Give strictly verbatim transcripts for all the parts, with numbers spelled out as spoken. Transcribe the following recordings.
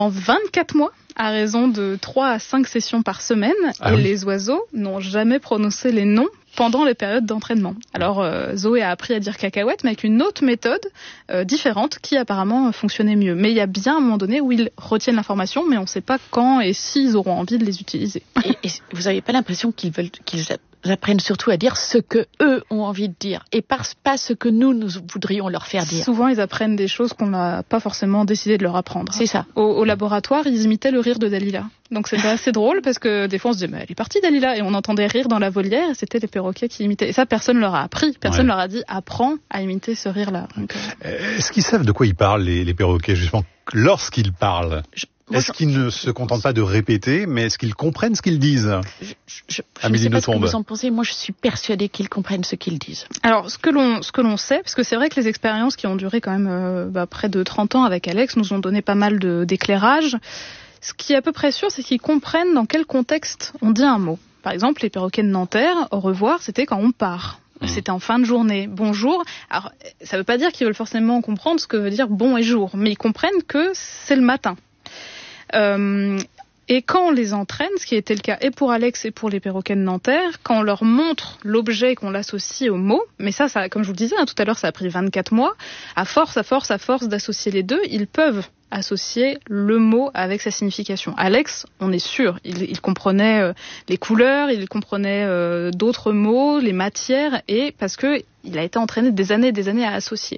En vingt-quatre mois, à raison de trois à cinq sessions par semaine, ah et oui. Les oiseaux n'ont jamais prononcé les noms pendant les périodes d'entraînement. Alors euh, Zoé a appris à dire cacahuète, mais avec une autre méthode euh, différente qui apparemment fonctionnait mieux. Mais il y a bien un moment donné où ils retiennent l'information, mais on ne sait pas quand et s'ils auront envie de les utiliser. Et, et vous n'avez pas l'impression qu'ils veulent qu'ils apprennent surtout à dire ce que eux ont envie de dire et pas, pas ce que nous, nous voudrions leur faire dire. Souvent, ils apprennent des choses qu'on n'a pas forcément décidé de leur apprendre. C'est ça. Au, au laboratoire, ils imitaient le rire de Dalila. Donc c'était assez drôle parce que des fois on se disait mais elle est partie Dalila et on entendait rire dans la volière et c'était les perroquets qui imitaient. Et ça personne leur a appris, personne ouais. leur a dit apprends à imiter ce rire-là. Donc, euh... Est-ce qu'ils savent de quoi ils parlent les, les perroquets justement lorsqu'ils parlent? Je... Est-ce qu'ils ne se contentent pas de répéter, mais est-ce qu'ils comprennent ce qu'ils disent? Je, je, je, je ne sais pas ce que vous en pensez. Moi, je suis persuadée qu'ils comprennent ce qu'ils disent. Alors, ce que l'on, ce que l'on sait, parce que c'est vrai que les expériences qui ont duré quand même euh, bah, près de trente ans avec Alex nous ont donné pas mal de, d'éclairage. Ce qui est à peu près sûr, c'est qu'ils comprennent dans quel contexte on dit un mot. Par exemple, les perroquets de Nanterre, au revoir, c'était quand on part. C'était en fin de journée. Bonjour. Alors, ça ne veut pas dire qu'ils veulent forcément comprendre ce que veut dire bon et jour, mais ils comprennent que c'est le matin. Euh, et quand on les entraîne, ce qui était le cas et pour Alex et pour les perroquets de Nanterre, quand on leur montre l'objet qu'on l'associe au mot, mais ça, ça comme je vous le disais hein, tout à l'heure, ça a pris vingt-quatre mois, à force, à force, à force d'associer les deux, ils peuvent associer le mot avec sa signification. Alex, on est sûr, il, il comprenait euh, les couleurs, il comprenait euh, d'autres mots, les matières, et parce que il a été entraîné des années et des années à associer.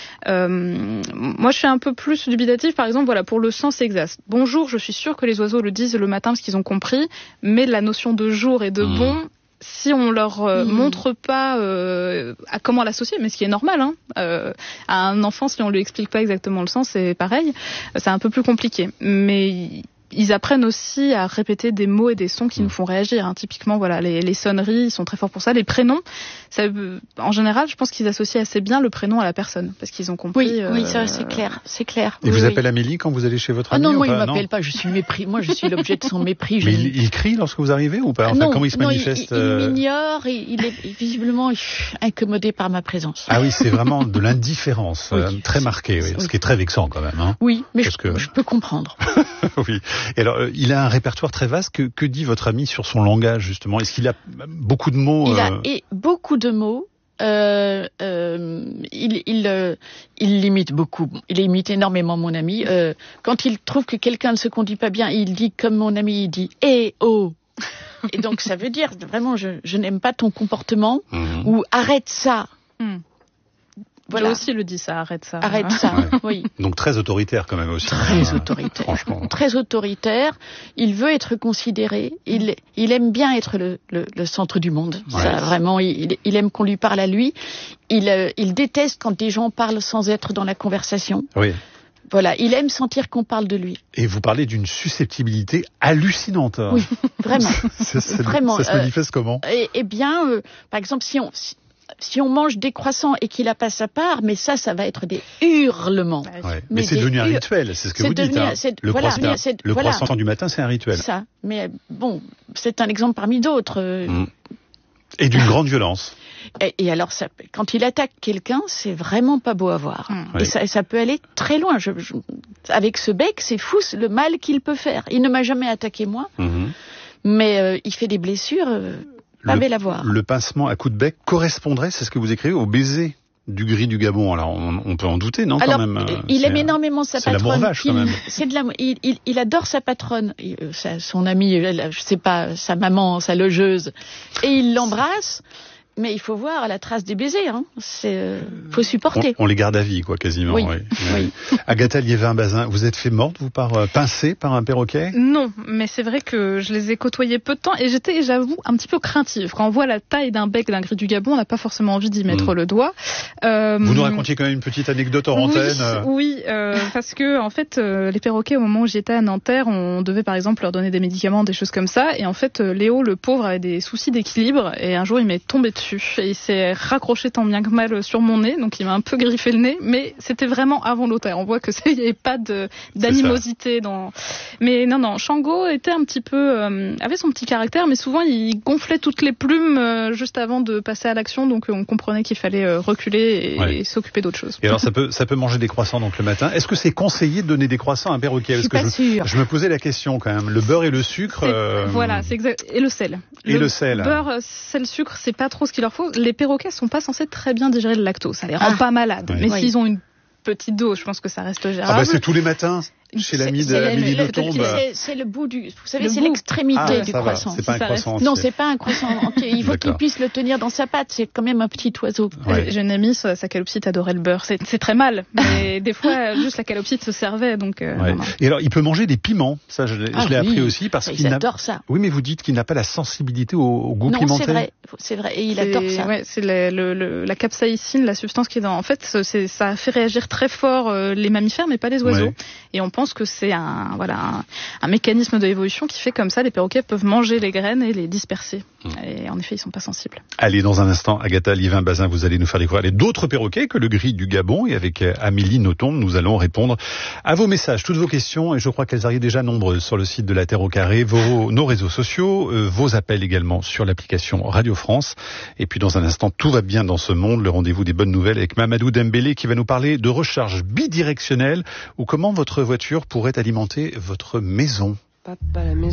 Euh, moi, je suis un peu plus dubitative, par exemple, voilà, pour le sens exact. Bonjour, je suis sûre que les oiseaux le disent le matin parce qu'ils ont compris, mais la notion de jour et de mmh. bon, si on leur euh, mmh. montre pas euh, à comment l'associer, mais ce qui est normal, hein, euh, à un enfant, si on lui explique pas exactement le sens, c'est pareil, c'est un peu plus compliqué. Mais ils apprennent aussi à répéter des mots et des sons qui nous font réagir. Hein. Typiquement, voilà, les, les sonneries, ils sont très forts pour ça. Les prénoms, ça, en général, je pense qu'ils associent assez bien le prénom à la personne, parce qu'ils ont compris. Oui, euh, oui, ça, c'est clair, c'est clair. Et oui, vous oui. appelez Amélie quand vous allez chez votre ami? Ah non, moi, il m'appelle pas. Je suis mépris. Moi, je suis l'objet de son mépris. Mais il, il crie lorsque vous arrivez ou pas? Enfin, non, comment il se non, manifeste? Il, il, il m'ignore. Et il est visiblement incommodé par ma présence. Ah oui, c'est vraiment de l'indifférence oui. euh, très marquée, oui, oui. Ce qui est très vexant quand même. Hein, oui, mais je, que... je peux comprendre. Oui. Et alors, euh, il a un répertoire très vaste. Que, que dit votre ami sur son langage, justement? Est-ce qu'il a beaucoup de mots? Il a euh... et beaucoup de mots. Euh, euh, il, il, euh, il imite beaucoup. Il imite énormément mon ami. Euh, quand il trouve que quelqu'un ne se conduit pas bien, il dit comme mon ami, il dit « Eh oh !» Et donc, ça veut dire, vraiment, je, je n'aime pas ton comportement mmh. ou « Arrête ça mmh. !» Voilà. Lui aussi le dit ça, arrête ça. Arrête ça, ouais. oui. Donc très autoritaire quand même aussi. Très hein, autoritaire. Franchement. Très autoritaire. Il veut être considéré. Il, il aime bien être le, le, le centre du monde. Ouais. Ça, vraiment, il, il aime qu'on lui parle à lui. Il, euh, il déteste quand des gens parlent sans être dans la conversation. Oui. Voilà, il aime sentir qu'on parle de lui. Et vous parlez d'une susceptibilité hallucinante. Hein. Oui, vraiment. ça, ça, vraiment. Ça se manifeste euh, comment? Eh, eh bien, euh, par exemple, si on... Si, Si on mange des croissants et qu'il a pas sa part, mais ça, ça va être des hurlements. Ouais. Mais, mais c'est devenu un rituel, c'est ce que vous dites. Hein. Le, voilà, croissant, le voilà. croissant du matin, c'est un rituel. Ça. Mais bon, c'est un exemple parmi d'autres. Mmh. Et d'une grande violence. Et, et alors, ça, quand il attaque quelqu'un, c'est vraiment pas beau à voir. Mmh. Et oui. ça, ça peut aller très loin. Je, je, avec ce bec, c'est fou le mal qu'il peut faire. Il ne m'a jamais attaqué moi, mmh. mais euh, il fait des blessures. Euh, Pas le, belle à voir. Le pincement à coups de bec correspondrait, c'est ce que vous écrivez, au baiser du gris du Gabon. Alors on, on peut en douter, non? Alors, quand même. Il aime énormément sa c'est patronne. C'est l'amour vache, quand même. C'est de la, il, il, il adore sa patronne, il, sa, son amie, je sais pas, sa maman, sa logeuse, et il l'embrasse. Mais il faut voir la trace des baisers, hein. C'est, euh, faut supporter. On, on les garde à vie, quoi, quasiment. Oui. oui. oui. Agatha Liévin-Bazin, vous êtes fait morte, vous, par euh, pincée par un perroquet? Non, mais c'est vrai que je les ai côtoyés peu de temps et j'étais, j'avoue, un petit peu craintive. Quand on voit la taille d'un bec d'un gris du Gabon, on n'a pas forcément envie d'y mettre mmh. le doigt. Euh, vous nous racontiez quand même une petite anecdote hors oui, antenne. Oui, euh, parce que en fait, euh, les perroquets, au moment où j'étais à Nanterre, on devait par exemple leur donner des médicaments, des choses comme ça. Et en fait, euh, Léo, le pauvre, avait des soucis d'équilibre et un jour, il m'est tombé dessus et il s'est raccroché tant bien que mal sur mon nez, donc il m'a un peu griffé le nez, mais c'était vraiment avant l'automne. On voit que il n'y avait pas de, d'animosité dans. Mais non, non, Shango était un petit peu, euh, avait son petit caractère, mais souvent il gonflait toutes les plumes euh, juste avant de passer à l'action, donc euh, on comprenait qu'il fallait euh, reculer et, ouais. et s'occuper d'autre chose. Et alors ça peut, ça peut manger des croissants donc le matin. Est-ce que c'est conseillé de donner des croissants à un perroquet? Je suis Parce pas que sûre. Je, je me posais la question quand même. Le beurre et le sucre. Euh... Voilà, c'est exact. Et le sel. Et le, le sel. Beurre, sel, sucre, c'est pas trop ce qu'il leur faut. Les perroquets sont pas censés très bien digérer le lactose. Ça les rend ah. pas malades. Ouais. Mais oui. s'ils ont une petite dose, je pense que ça reste gérable. Ah bah c'est tous les matins. Chez l'ami de Amélie Nothomb. C'est le bout du, vous savez, c'est l'extrémité ah, du croissant. C'est pas un croissant entier. Non, c'est pas un croissant entier. Il faut qu'il puisse le tenir dans sa patte. C'est quand même un petit oiseau. Ouais. J'ai une amie, sa calopsite adorait le beurre. C'est très mal, mais des fois, juste la calopsite se servait. Donc. Euh, ouais. Et alors, il peut manger des piments. Ça, je l'ai ah, oui. appris aussi parce qu'il adore ça. Oui, mais vous dites qu'il n'a pas la sensibilité au, au goût non, pimenté. Non, c'est vrai. C'est vrai. Et il adore ça. Ouais, c'est le, le, le, la capsaïcine, la substance qui est dans. En fait, ça fait réagir très fort les mammifères, mais pas les oiseaux. Ouais. Et on pense que c'est un Un, voilà, un, un mécanisme de l'évolution qui fait comme ça, les perroquets peuvent manger les graines et les disperser. Mmh. Et en effet, ils sont pas sensibles. Allez, dans un instant, Agatha Liévin-Bazin, vous allez nous faire découvrir d'autres perroquets que le gris du Gabon. Et avec Amélie Nothomb, nous allons répondre à vos messages, toutes vos questions. Et je crois qu'elles arrivent déjà nombreuses sur le site de la Terre au Carré, vos, nos réseaux sociaux, euh, vos appels également sur l'application Radio France. Et puis dans un instant, tout va bien dans ce monde. Le rendez-vous des bonnes nouvelles avec Mamadou Dembélé qui va nous parler de recharge bidirectionnelle ou comment votre voiture pourrait alimenter votre maison. Papa, la maison.